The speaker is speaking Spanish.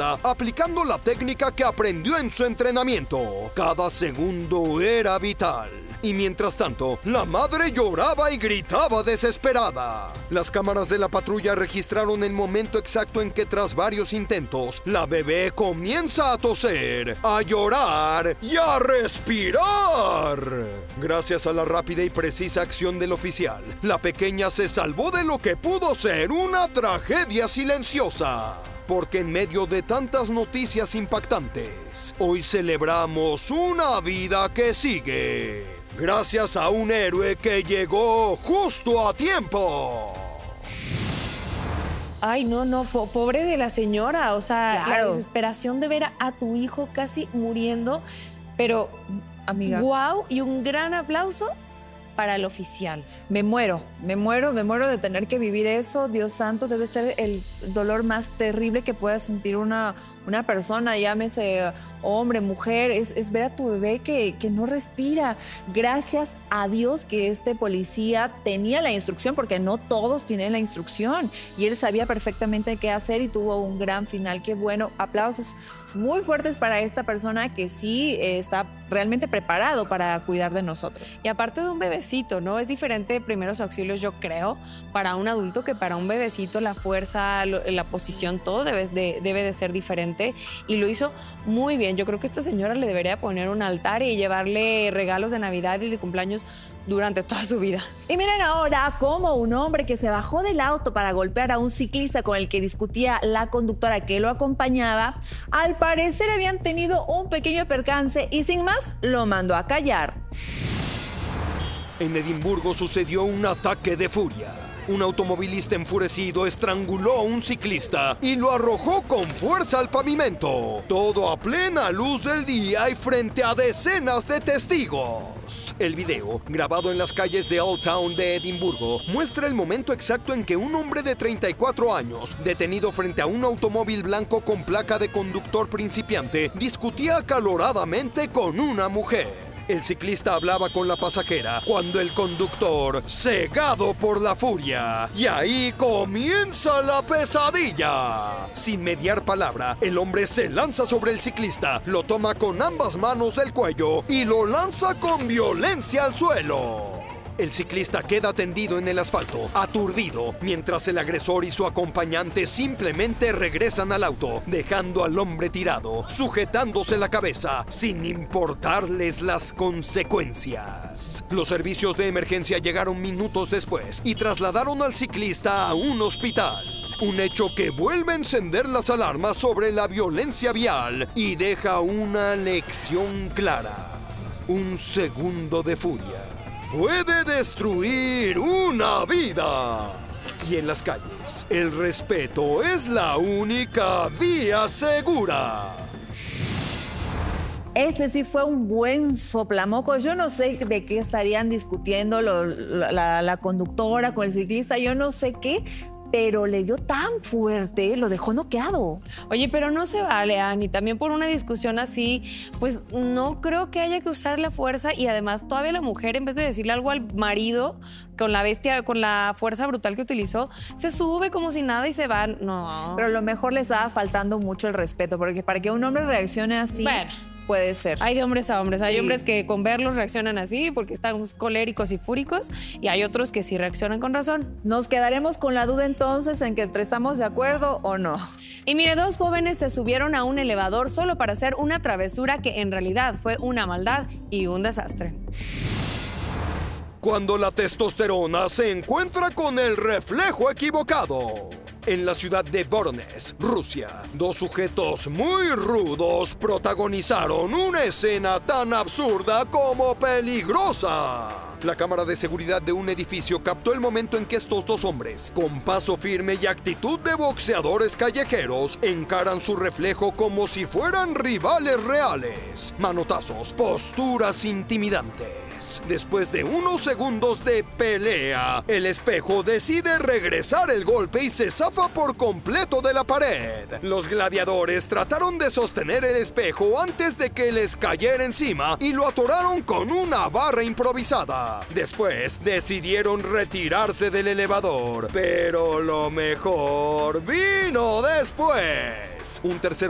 espalda, aplicando la técnica que aprendió en su entrenamiento. Cada segundo era vital. Y mientras tanto, la madre lloraba y gritaba desesperada. Las cámaras de la patrulla registraron el momento exacto en que, tras varios intentos, la bebé comienza a toser, a llorar y a respirar. Gracias a la rápida y precisa acción del oficial, la pequeña se salvó de lo que pudo ser una tragedia silenciosa. Porque en medio de tantas noticias impactantes, hoy celebramos una vida que sigue. Gracias a un héroe que llegó justo a tiempo. Ay, no, pobre de la señora. O sea, Claro. la desesperación de ver a tu hijo casi muriendo. Pero, Amiga. wow, y un gran aplauso para el oficial. Me muero de tener que vivir eso. Dios santo, debe ser el dolor más terrible que pueda sentir una persona, llámese hombre, mujer, es ver a tu bebé que no respira. Gracias a Dios que este policía tenía la instrucción, porque no todos tienen la instrucción, y él sabía perfectamente qué hacer y tuvo un gran final. Qué bueno, aplausos muy fuertes para esta persona que sí está realmente preparado para cuidar de nosotros. Y aparte de un bebecito, ¿no? Es diferente primeros auxilios, yo creo, para un adulto que para un bebecito. La fuerza, la posición, todo debe de ser diferente. Y lo hizo muy bien. Yo creo que esta señora le debería poner un altar y llevarle regalos de Navidad y de cumpleaños durante toda su vida. Y miren ahora cómo un hombre que se bajó del auto para golpear a un ciclista con el que discutía la conductora que lo acompañaba, al parecer habían tenido un pequeño percance y sin más lo mandó a callar. En Edimburgo sucedió un ataque de furia. Un automovilista enfurecido estranguló a un ciclista y lo arrojó con fuerza al pavimento. Todo a plena luz del día y frente a decenas de testigos. El video, grabado en las calles de Old Town de Edimburgo, muestra el momento exacto en que un hombre de 34 años, detenido frente a un automóvil blanco con placa de conductor principiante, discutía acaloradamente con una mujer. El ciclista hablaba con la pasajera cuando el conductor, cegado por la furia, y ahí comienza la pesadilla. Sin mediar palabra, el hombre se lanza sobre el ciclista, lo toma con ambas manos del cuello y lo lanza con violencia al suelo. El ciclista queda tendido en el asfalto, aturdido, mientras el agresor y su acompañante simplemente regresan al auto, dejando al hombre tirado, sujetándose la cabeza, sin importarles las consecuencias. Los servicios de emergencia llegaron minutos después y trasladaron al ciclista a un hospital. Un hecho que vuelve a encender las alarmas sobre la violencia vial y deja una lección clara. Un segundo de furia puede destruir una vida. Y en las calles, el respeto es la única vía segura. Ese sí fue un buen soplamoco. Yo no sé de qué estarían discutiendo la conductora con el ciclista, yo no sé qué, pero le dio tan fuerte, lo dejó noqueado. Oye, pero no se vale, Ani. También por una discusión así, pues no creo que haya que usar la fuerza. Y además, todavía la mujer, en vez de decirle algo al marido, con la fuerza brutal que utilizó, se sube como si nada y se va. No. Pero a lo mejor le estaba faltando mucho el respeto, porque para que un hombre reaccione así, Bueno, puede ser. hay de hombres a hombres. Hay Sí. hombres que con verlos reaccionan así porque están coléricos y fúricos, y hay otros que sí reaccionan con razón. Nos quedaremos con la duda entonces en que estamos de acuerdo o no. Y mire, dos jóvenes se subieron a un elevador solo para hacer una travesura que en realidad fue una maldad y un desastre. Cuando la testosterona se encuentra con el reflejo equivocado. En la ciudad de Voronezh, Rusia, dos sujetos muy rudos protagonizaron una escena tan absurda como peligrosa. La cámara de seguridad de un edificio captó el momento en que estos dos hombres, con paso firme y actitud de boxeadores callejeros, encaran su reflejo como si fueran rivales reales. Manotazos, posturas intimidantes. Después de unos segundos de pelea, el espejo decide regresar el golpe y se zafa por completo de la pared. Los gladiadores trataron de sostener el espejo antes de que les cayera encima y lo atoraron con una barra improvisada. Después decidieron retirarse del elevador, pero lo mejor vino después. Un tercer